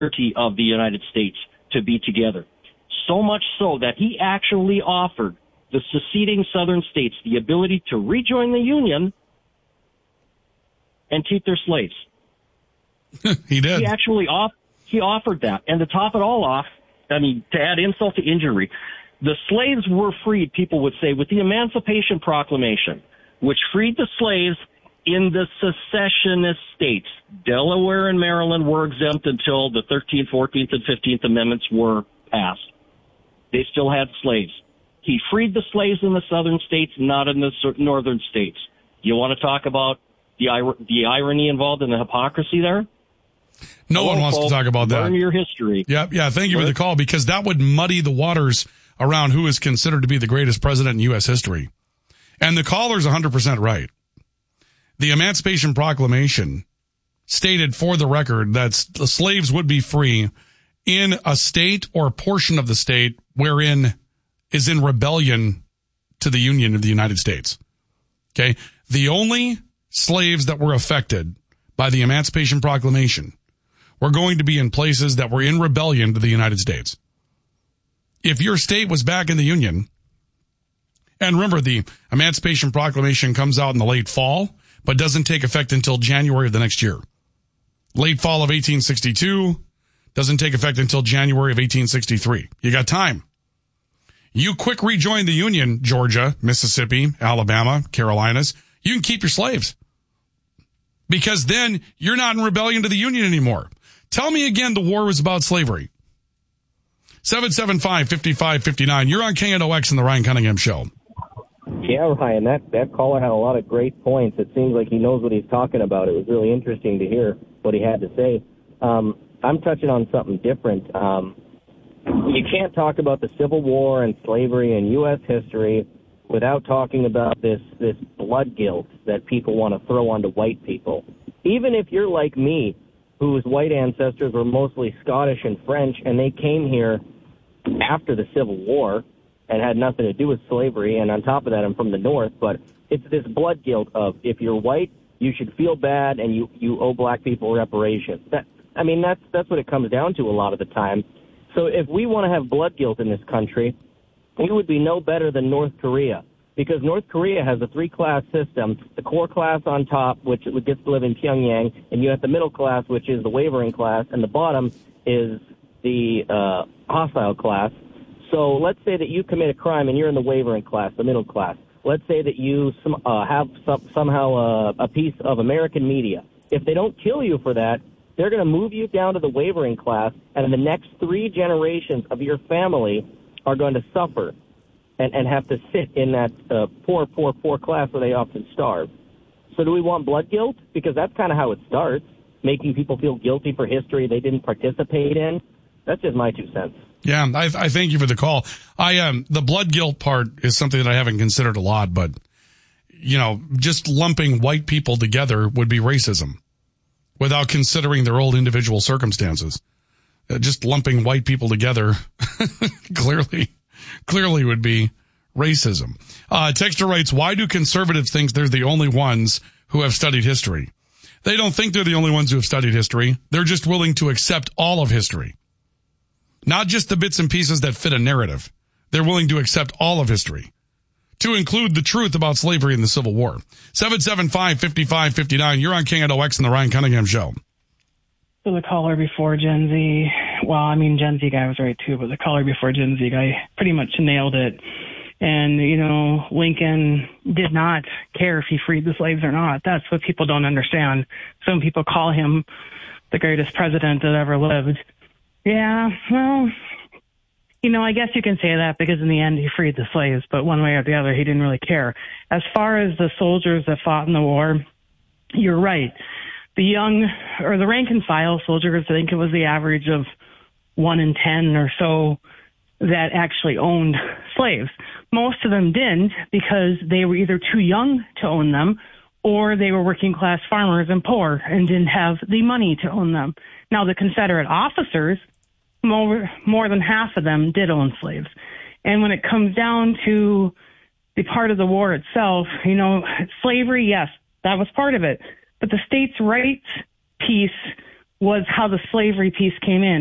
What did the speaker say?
of the United States to be together. So much so that he actually offered the seceding southern states the ability to rejoin the Union and keep their slaves. He did. He actually offered that. And to top it all off, I mean, to add insult to injury, the slaves were freed, people would say, with the Emancipation Proclamation, which freed the slaves in the secessionist states. Delaware and Maryland were exempt until the 13th, 14th, and 15th Amendments were passed. They still had slaves. He freed the slaves in the southern states, not in the northern states. You want to talk about the irony involved in the hypocrisy there? No one wants to talk about that. Learn your history. Yeah. Thank you for the call, because that would muddy the waters around who is considered to be the greatest president in U.S. history. And the caller's 100% right. The Emancipation Proclamation stated, for the record, that the slaves would be free in a state or portion of the state wherein is in rebellion to the Union of the United States. Okay? The only slaves that were affected by the Emancipation Proclamation were going to be in places that were in rebellion to the United States. If your state was back in the Union, and remember, the Emancipation Proclamation comes out in the late fall, but doesn't take effect until January of the next year. Late fall of 1862, doesn't take effect until January of 1863. You got time. You quick rejoin the Union, Georgia, Mississippi, Alabama, Carolinas, you can keep your slaves. Because then you're not in rebellion to the Union anymore. Tell me again the war was about slavery. 775-5559. You're on KNOX in the Ryan Cunningham Show. Yeah, Ryan, that caller had a lot of great points. It seems like he knows what he's talking about. It was really interesting to hear what he had to say. I'm touching on something different. You can't talk about the Civil War and slavery and U.S. history without talking about this blood guilt that people want to throw onto white people. Even if you're like me, whose white ancestors were mostly Scottish and French, and they came here after the Civil War and had nothing to do with slavery, and on top of that, I'm from the North, but it's this blood guilt of, if you're white, you should feel bad and you owe black people reparations. That's what it comes down to a lot of the time. So if we want to have blood guilt in this country, we would be no better than North Korea, because North Korea has a three-class system, the core class on top, which gets to live in Pyongyang, and you have the middle class, which is the wavering class, and the bottom is the hostile class. So let's say that you commit a crime and you're in the wavering class, the middle class. Let's say that you have somehow a piece of American media. If they don't kill you for that, they're going to move you down to the wavering class, and in the next 3 generations of your family are going to suffer and have to sit in that poor class where they often starve. So do we want blood guilt? Because that's kind of how it starts, making people feel guilty for history they didn't participate in. That's just my 2 cents. Yeah, I thank you for the call. The blood guilt part is something that I haven't considered a lot, but, just lumping white people together would be racism without considering their old individual circumstances. Just lumping white people together clearly would be racism. Texter writes, why do conservatives think they're the only ones who have studied history? They don't think they're the only ones who have studied history. They're just willing to accept all of history. Not just the bits and pieces that fit a narrative. They're willing to accept all of history, to include the truth about slavery and the Civil War. 775-5559. You're on KNOX in the Ryan Cunningham Show. So the caller before Gen Z, Gen Z guy was right too, but the caller before Gen Z guy pretty much nailed it. And, Lincoln did not care if he freed the slaves or not. That's what people don't understand. Some people call him the greatest president that ever lived. Yeah, well, I guess you can say that because in the end he freed the slaves, but one way or the other he didn't really care. As far as the soldiers that fought in the war, you're right. The rank and file soldiers, I think it was the average of 1 in 10 or so that actually owned slaves. Most of them didn't because they were either too young to own them or they were working class farmers and poor and didn't have the money to own them. Now, the Confederate officers, more than half of them did own slaves. And when it comes down to the part of the war itself, slavery, yes, that was part of it. But the states' rights piece was how the slavery piece came in.